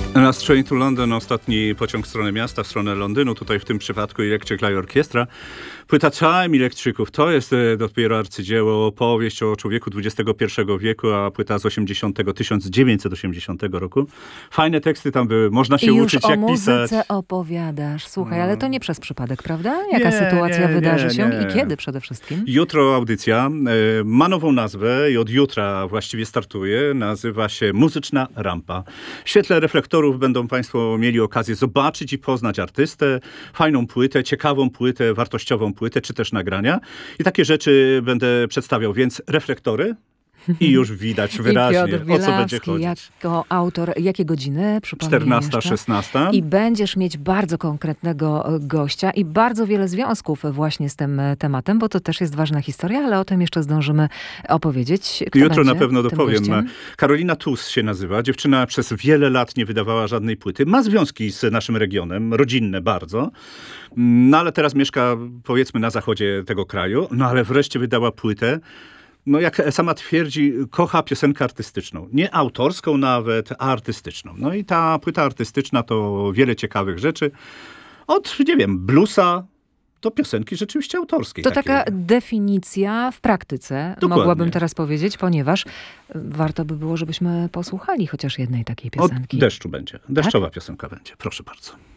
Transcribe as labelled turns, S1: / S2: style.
S1: Last Train to London, ostatni pociąg w stronę miasta, w stronę Londynu, tutaj w tym przypadku Electric Light Orchestra. Płyta Time Electriców to jest dopiero arcydzieło, opowieść o człowieku XXI wieku, a płyta z 1980 roku. Fajne teksty tam były, można się uczyć jak pisać.
S2: I już o muzyce opowiadasz. Słuchaj, ale to nie przez przypadek, prawda? Jaka sytuacja wydarzy się i kiedy przede wszystkim?
S1: Jutro audycja ma nową nazwę i od jutra właściwie startuje. Nazywa się Muzyczna Rampa. W świetle reflektorów będą Państwo mieli okazję zobaczyć i poznać artystę, fajną płytę, ciekawą płytę, wartościową płytę, czy też nagrania. I takie rzeczy będę przedstawiał, więc reflektory i już widać wyraźnie, o co będzie chodzić.
S2: Jako autor, jakie godziny?
S1: 14-16.
S2: I będziesz mieć bardzo konkretnego gościa i bardzo wiele związków właśnie z tym tematem, bo to też jest ważna historia, ale o tym jeszcze zdążymy opowiedzieć. Kto
S1: Jutro
S2: będzie
S1: na pewno dopowiem.
S2: gościem?
S1: Karolina Tus się nazywa. Dziewczyna przez wiele lat nie wydawała żadnej płyty. Ma związki z naszym regionem, rodzinne bardzo. No ale teraz mieszka, powiedzmy, na zachodzie tego kraju. No ale wreszcie wydała płytę. No jak sama twierdzi, kocha piosenkę artystyczną. Nie autorską nawet, a artystyczną. No i ta płyta artystyczna to wiele ciekawych rzeczy. Od, nie wiem, bluesa do piosenki rzeczywiście autorskiej.
S2: To
S1: takiej.
S2: taka definicja w praktyce,
S1: Dokładnie.
S2: mogłabym teraz powiedzieć, ponieważ warto by było, żebyśmy posłuchali chociaż jednej takiej
S1: Od
S2: piosenki.
S1: deszczu będzie. Deszczowa piosenka będzie. Proszę bardzo.